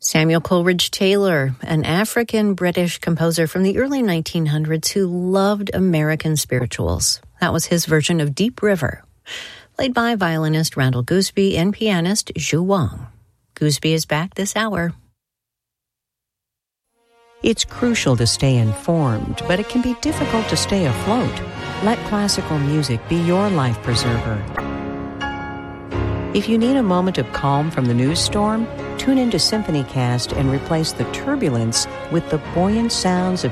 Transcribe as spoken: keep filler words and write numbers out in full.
Samuel Coleridge Taylor, an African-British composer from the early nineteen hundreds who loved American spirituals. That was his version of Deep River, played by violinist Randall Gooseby and pianist Zhu Wang. Gooseby is back this hour. It's crucial to stay informed, but it can be difficult to stay afloat. Let classical music be your life preserver. If you need a moment of calm from the news storm, tune into SymphonyCast and replace the turbulence with the buoyant sounds of